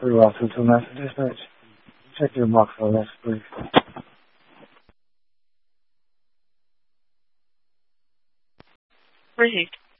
Very well, 229 for dispatch. Check your mark for arrest, please. Received.